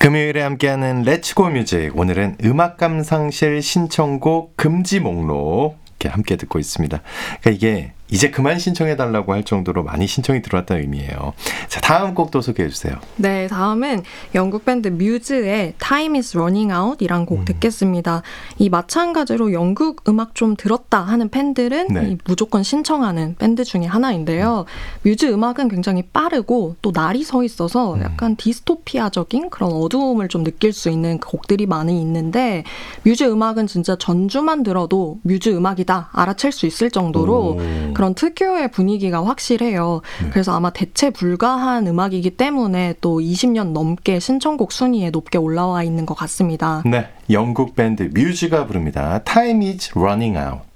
금요일에 함께하는 렛츠고 뮤직, 오늘은 음악 감상실 신청곡 금지 목록 이렇게 함께 듣고 있습니다. 그러니까 이게 이제 그만 신청해달라고 할 정도로 많이 신청이 들어왔다는 의미예요. 자, 다음 곡도 소개해 주세요. 네, 다음은 영국 밴드 뮤즈의 Time is Running Out 이란 곡 듣겠습니다. 이 마찬가지로 영국 음악 좀 들었다 하는 팬들은 이 무조건 신청하는 밴드 중에 하나인데요. 뮤즈 음악은 굉장히 빠르고 또 날이 서 있어서 약간 디스토피아적인 그런 어두움을 좀 느낄 수 있는 곡들이 많이 있는데, 뮤즈 음악은 진짜 전주만 들어도 뮤즈 음악이다 알아챌 수 있을 정도로 그런 특유의 분위기가 확실해요. 그래서 아마 대체 불가한 음악이기 때문에 또 20년 넘게 신청곡 순위에 높게 올라와 있는 것 같습니다. 네, 영국 밴드 뮤즈가 부릅니다. Time is Running Out.